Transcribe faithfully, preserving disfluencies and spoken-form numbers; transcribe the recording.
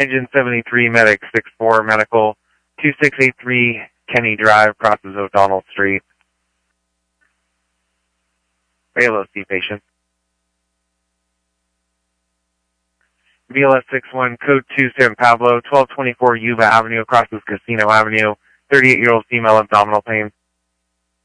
Engine seventy-three, Medic six four, Medical, two six eight three Kenny Drive, crosses O'Donnell Street. A L O C patient. V L S six one, code two, San Pablo, twelve twenty-four Yuba Avenue, crosses Casino Avenue, thirty-eight-year-old female abdominal pain.